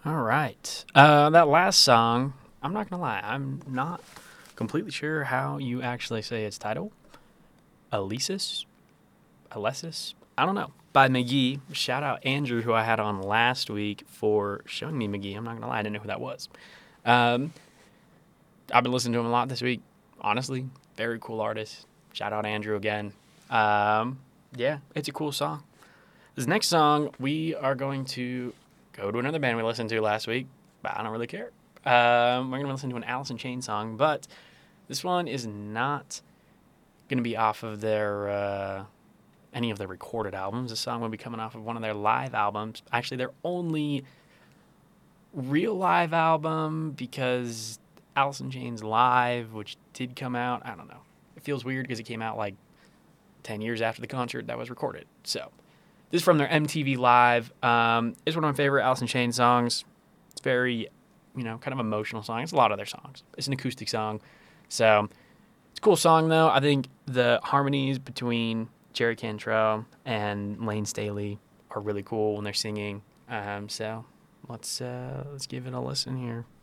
All right. That last song, I'm not going to lie, I'm not completely sure how you actually say its title. Alesis? Alesis? I don't know. By McGee. Shout out Andrew, who I had on last week, for showing me McGee. I'm not going to lie, I didn't know who that was. Um, I've been listening to him a lot this week. Honestly, very cool artist. Shout out Andrew again. Yeah, it's a cool song. This next song, we are going to go to another band we listened to last week, but I don't really care. We're going to listen to an Alice in Chains song, but this one is not going to be off of their any of their recorded albums. This song will be coming off of one of their live albums. Actually, their only real live album, because Alice in Chains Live, which did come out, I don't know. It feels weird because it came out like 10 years after the concert that was recorded. So this is from their MTV Live. It's one of my favorite Alice in Chains songs. It's very, kind of emotional song. It's a lot of their songs. It's an acoustic song. So it's a cool song, though. I think the harmonies between Jerry Cantrell and Lane Staley are really cool when they're singing. So let's give it a listen here.